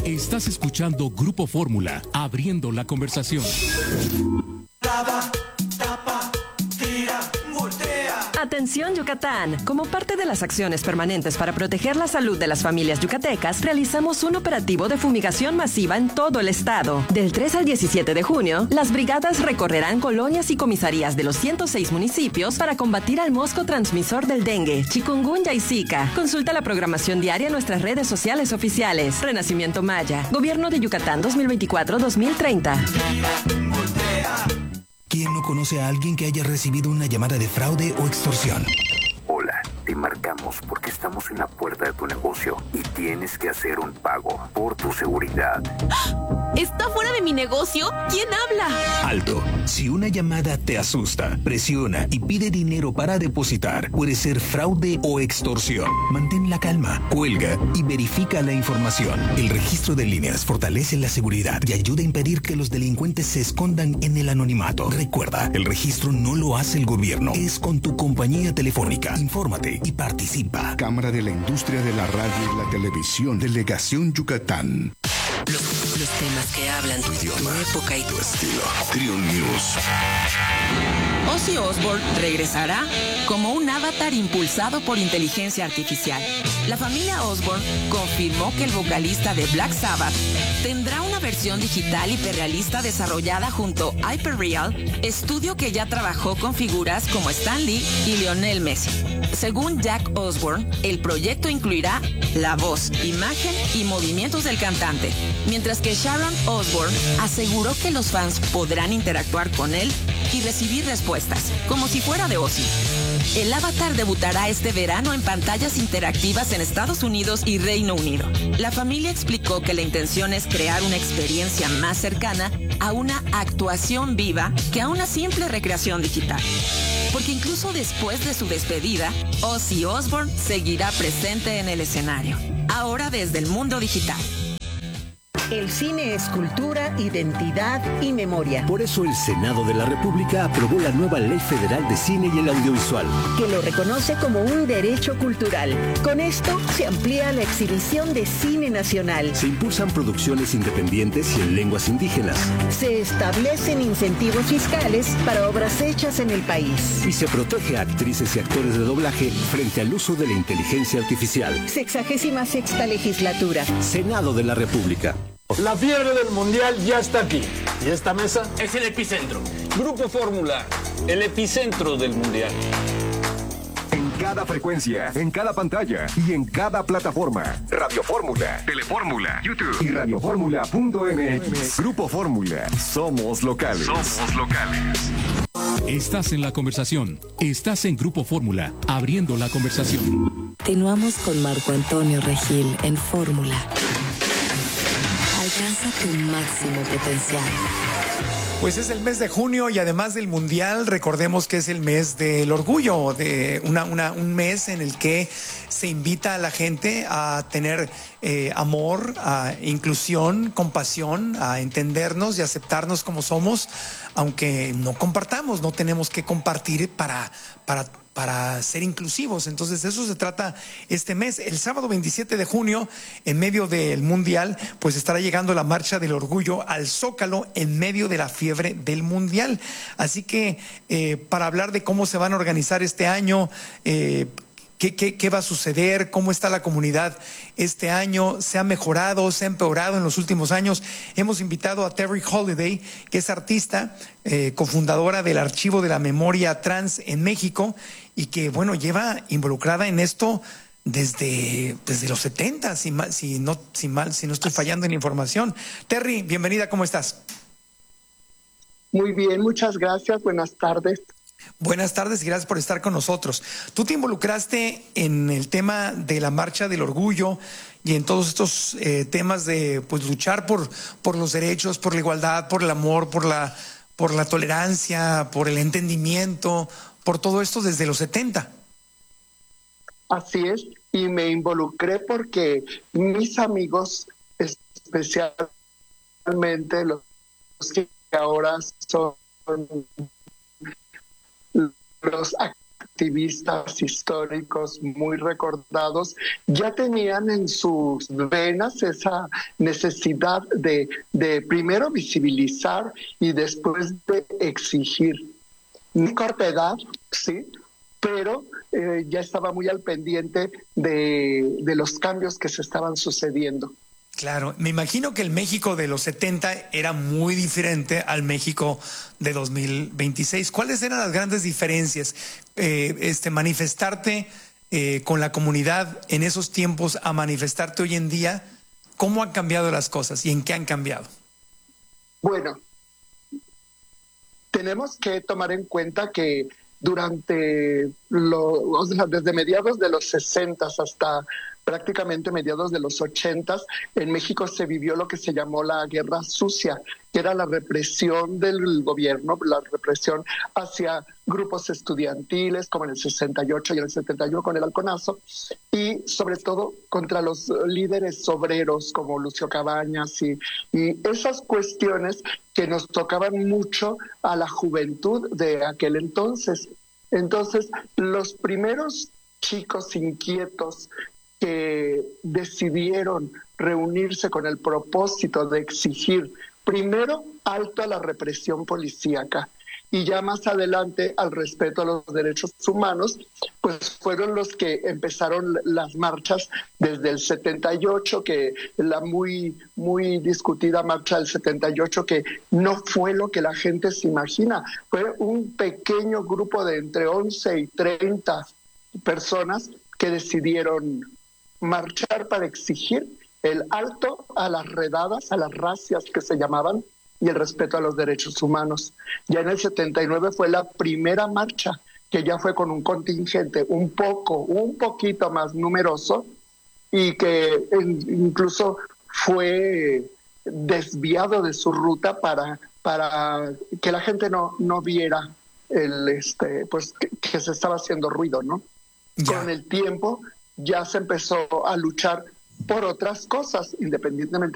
Estás escuchando Grupo Fórmula, abriendo la conversación. Lava, tapa, tira, voltea. Atención Yucatán, como parte de las acciones permanentes para proteger la salud de las familias yucatecas, realizamos un operativo de fumigación masiva en todo el estado. Del 3 al 17 de junio, las brigadas recorrerán colonias y comisarías de los 106 municipios para combatir al mosco transmisor del dengue, chikungunya y zika. Consulta la programación diaria en nuestras redes sociales oficiales. Renacimiento Maya, Gobierno de Yucatán 2024-2030. ¿Quién no conoce a alguien que haya recibido una llamada de fraude o extorsión? Hola, te marcamos porque estamos en la puerta de tu negocio y tienes que hacer un pago por tu seguridad. ¿Está fuera de mi negocio? ¿Quién habla? Alto. Si una llamada te asusta, presiona y pide dinero para depositar, puede ser fraude o extorsión. Mantén la calma, cuelga y verifica la información. El registro de líneas fortalece la seguridad y ayuda a impedir que los delincuentes se escondan en el anonimato. Recuerda, el registro no lo hace el gobierno, es con tu compañía telefónica. Infórmate y participa. Cámara de la Industria de la Radio y la Televisión, Delegación Yucatán. Los temas que hablan tu idioma, tu época y tu estilo. Trio News. Ozzy Osbourne regresará como un avatar impulsado por inteligencia artificial. La familia Osbourne confirmó que el vocalista de Black Sabbath tendrá una versión digital hiperrealista desarrollada junto a Hyperreal, estudio que ya trabajó con figuras como Stan Lee y Lionel Messi. Según Jack Osbourne, el proyecto incluirá la voz, imagen y movimientos del cantante, mientras que Sharon Osbourne aseguró que los fans podrán interactuar con él y recibir respuestas, como si fuera de Ozzy. El avatar debutará este verano en pantallas interactivas en Estados Unidos y Reino Unido. La familia explicó que la intención es crear una experiencia más cercana a una actuación viva que a una simple recreación digital. Porque incluso después de su despedida, Ozzy Osbourne seguirá presente en el escenario, ahora desde el mundo digital. El cine es cultura, identidad y memoria. Por eso el Senado de la República aprobó la nueva Ley Federal de Cine y el Audiovisual, que lo reconoce como un derecho cultural. Con esto se amplía la exhibición de cine nacional. Se impulsan producciones independientes y en lenguas indígenas. Se establecen incentivos fiscales para obras hechas en el país. Y se protege a actrices y actores de doblaje frente al uso de la inteligencia artificial. 66ª legislatura. Senado de la República. La fiebre del mundial ya está aquí. ¿Y esta mesa? Es el epicentro. Grupo Fórmula, el epicentro del mundial. En cada frecuencia, en cada pantalla y en cada plataforma. Radio Fórmula, Telefórmula, YouTube y radioformula.mx. Grupo Fórmula. Somos locales. Somos locales. Estás en la conversación. Estás en Grupo Fórmula, abriendo la conversación. Continuamos con Marco Antonio Regil en Fórmula. Alcanza tu máximo potencial. Pues es el mes de junio y además del Mundial, recordemos que es el mes del orgullo, de un mes en el que se invita a la gente a tener amor, a inclusión, compasión, a entendernos y aceptarnos como somos, aunque no compartamos, no tenemos que compartir para ser inclusivos. Entonces de eso se trata este mes. El sábado 27 de junio, en medio del Mundial, pues estará llegando la Marcha del Orgullo al Zócalo en medio de la fiebre del Mundial. Así que para hablar de cómo se van a organizar este año, ¿Qué va a suceder? ¿Cómo está la comunidad este año? ¿Se ha mejorado? ¿Se ha empeorado en los últimos años? Hemos invitado a Terry Holiday, que es artista, cofundadora del Archivo de la Memoria Trans en México y que, bueno, lleva involucrada en esto desde los 70, si no estoy fallando en información. Terry, bienvenida, ¿cómo estás? Muy bien, muchas gracias, buenas tardes. Buenas tardes y gracias por estar con nosotros. Tú te involucraste en el tema de la Marcha del Orgullo y en todos estos temas de pues luchar por los derechos, por la igualdad, por el amor, por la tolerancia, por el entendimiento, por todo esto desde los 70. Así es, y me involucré porque mis amigos, especialmente los que ahora son los activistas históricos muy recordados ya tenían en sus venas esa necesidad de primero visibilizar y después de exigir. Muy corta edad, sí, pero ya estaba muy al pendiente de los cambios que se estaban sucediendo. Claro, me imagino que el México de los 70 era muy diferente al México de 2026. ¿Cuáles eran las grandes diferencias? Manifestarte con la comunidad en esos tiempos a manifestarte hoy en día, ¿cómo han cambiado las cosas y en qué han cambiado? Bueno, tenemos que tomar en cuenta que desde mediados de los 60 hasta prácticamente mediados de los 80, en México se vivió lo que se llamó la Guerra Sucia, que era la represión del gobierno, la represión hacia grupos estudiantiles, como en el 68 y en el 71 con el Halconazo, y sobre todo contra los líderes obreros como Lucio Cabañas y esas cuestiones que nos tocaban mucho a la juventud de aquel entonces. Entonces, los primeros chicos inquietos que decidieron reunirse con el propósito de exigir primero alto a la represión policíaca y ya más adelante al respeto a los derechos humanos, pues fueron los que empezaron las marchas desde el 78, que la muy discutida marcha del 78, que no fue lo que la gente se imagina, fue un pequeño grupo de entre 11 y 30 personas que decidieron marchar para exigir el alto a las redadas, a las racias que se llamaban, y el respeto a los derechos humanos. Ya en el 79 fue la primera marcha, que ya fue con un contingente un poquito más numeroso, y que incluso fue desviado de su ruta para que la gente no viera que se estaba haciendo ruido, ¿no? Ya. Con el tiempo ya se empezó a luchar por otras cosas, independientemente